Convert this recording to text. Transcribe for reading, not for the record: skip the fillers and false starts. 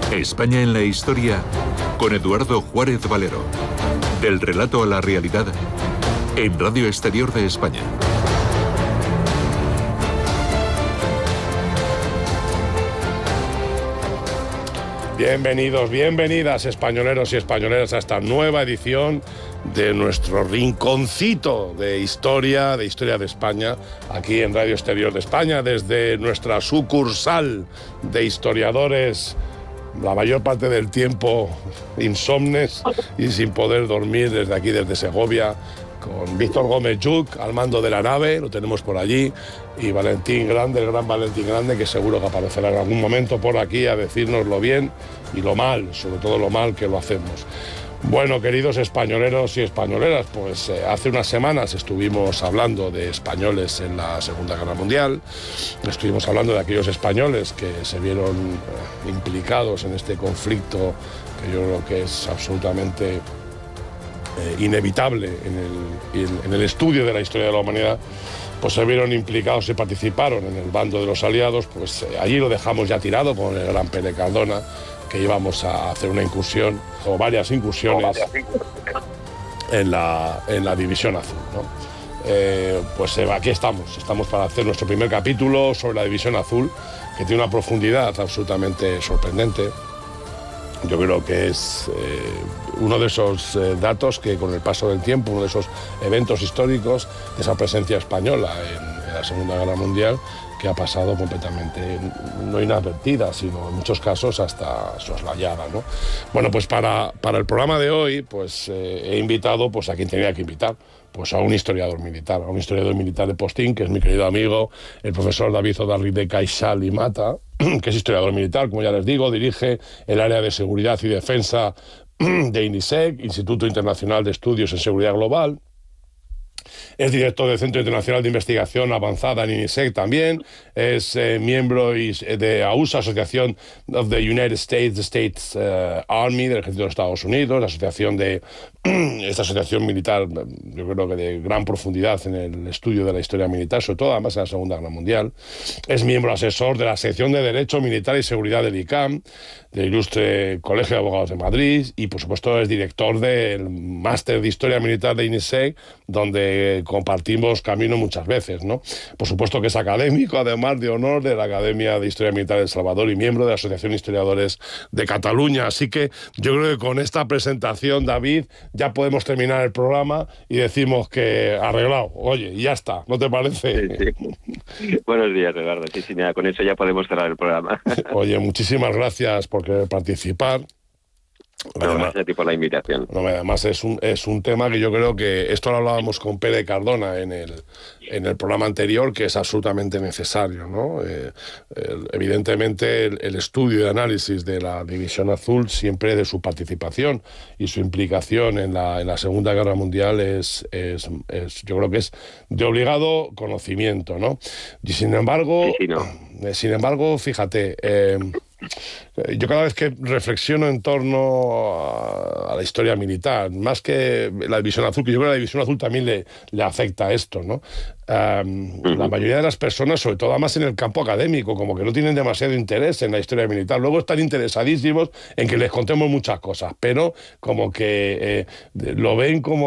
España en la historia con Eduardo Juárez Valero. Del relato a la realidad en Radio Exterior de España. Bienvenidos, bienvenidas españoleros y españoleras a esta nueva edición de nuestro rinconcito de historia de España, aquí en Radio Exterior de España, desde nuestra sucursal de historiadores, la mayor parte del tiempo insomnes y sin poder dormir, desde aquí, desde Segovia, con Víctor Gómez Lluch al mando de la nave, lo tenemos por allí, y Valentín Grande, el gran Valentín Grande, que seguro que aparecerá en algún momento por aquí a decirnos lo bien y lo mal, sobre todo lo mal que lo hacemos. Bueno, queridos españoleros y españoleras, pues hace unas semanas estuvimos hablando de españoles en la Segunda Guerra Mundial, estuvimos hablando de aquellos españoles que se vieron implicados en este conflicto, que yo creo que es absolutamente inevitable en el estudio de la historia de la humanidad, pues se vieron implicados y participaron en el bando de los aliados. Pues allí lo dejamos ya tirado con el gran Pere Cardona, que íbamos a hacer una incursión, o varias incursiones, en la División Azul, ¿no? Pues aquí estamos para hacer nuestro primer capítulo sobre la División Azul, que tiene una profundidad absolutamente sorprendente. Yo creo que es uno de esos datos que, con el paso del tiempo, uno de esos eventos históricos de esa presencia española en la Segunda Guerra Mundial, que ha pasado completamente, no inadvertida, sino en muchos casos hasta soslayada, ¿no? Bueno, pues para el programa de hoy, pues he invitado pues a quien tenía que invitar, pues a un historiador militar de postín, que es mi querido amigo, el profesor David Odarride Caixal y Mata, que es historiador militar, como ya les digo, dirige el área de seguridad y defensa de INISEG, Instituto Internacional de Estudios en Seguridad Global. Es director del Centro Internacional de Investigación Avanzada en INISEG también. Es miembro de AUSA, Asociación of the United States Army, del Ejército de Estados Unidos, la asociación de esta asociación militar, yo creo que de gran profundidad en el estudio de la historia militar, sobre todo además en la Segunda Guerra Mundial. Es miembro asesor de la sección de Derecho Militar y Seguridad del ICAM, del Ilustre Colegio de Abogados de Madrid, y por supuesto es director del Máster de Historia Militar de INISEG, donde compartimos camino muchas veces, ¿no? Por supuesto que es académico, además de honor de la Academia de Historia Militar de El Salvador y miembro de la Asociación de Historiadores de Cataluña. Así que yo creo que con esta presentación, David, ya podemos terminar el programa y decimos que arreglado. Oye, y ya está, ¿no te parece? Sí. Buenos días, Eduardo. Sí, nada, con eso ya podemos cerrar el programa. Oye, muchísimas gracias por querer participar. Gracias a ti por la invitación. Además es un tema que yo creo que, esto lo hablábamos con Pere Cardona en el programa anterior, que es absolutamente necesario, ¿no? Evidentemente el estudio y análisis de la División Azul, siempre de su participación y su implicación en la Segunda Guerra Mundial, es yo creo que es de obligado conocimiento, ¿no? Y sin embargo, fíjate, yo cada vez que reflexiono en torno a la historia militar, más que la División Azul, que yo creo que la División Azul también le afecta a esto, ¿no? La mayoría de las personas, sobre todo además en el campo académico, como que no tienen demasiado interés en la historia militar. Luego están interesadísimos en que les contemos muchas cosas, pero como que lo ven como